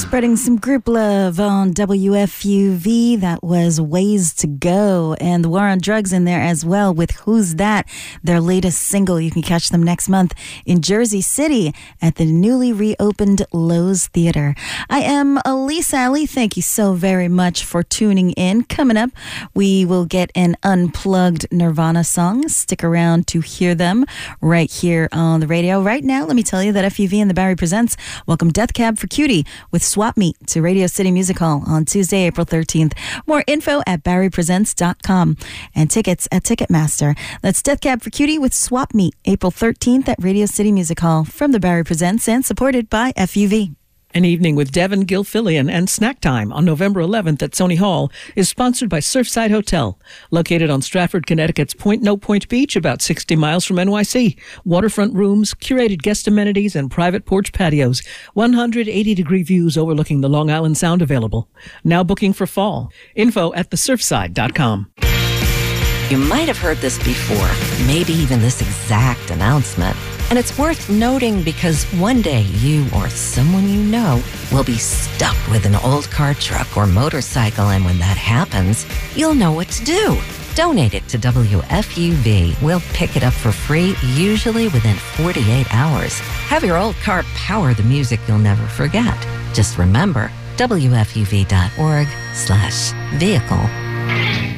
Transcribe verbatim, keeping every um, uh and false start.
Spreading some group love on W F U V. That was Ways to Go. And the War on Drugs in there as well with Who's That? Their latest single. You can catch them next month in Jersey City at the newly reopened Lowe's Theater. I am Elise Alley. Thank you so very much for tuning in. Coming up, we will get an unplugged Nirvana song. Stick around to hear them right here on the radio. Right now, let me tell you that F U V and the Barry Presents welcome Death Cab for Cutie with Swap Meet to Radio City Music Hall on Tuesday, April thirteenth. More info at barry presents dot com and tickets at Ticketmaster. That's Death Cab for Cutie with Swap Meet, April thirteenth at Radio City Music Hall from the Barry Presents and supported by F U V. An Evening with Devin Gilfillian and Snack Time on November eleventh at Sony Hall is sponsored by Surfside Hotel, located on Stratford, Connecticut's Point No Point Beach, about sixty miles from N Y C. Waterfront rooms, curated guest amenities, and private porch patios. one hundred eighty degree views overlooking the Long Island Sound available. Now booking for fall. Info at the surfside dot com. You might have heard this before, maybe even this exact announcement. And it's worth noting because one day you or someone you know will be stuck with an old car, truck, or motorcycle. And when that happens, you'll know what to do. Donate it to W F U V. We'll pick it up for free, usually within forty-eight hours. Have your old car power the music you'll never forget. Just remember, W F U V dot org slash vehicle.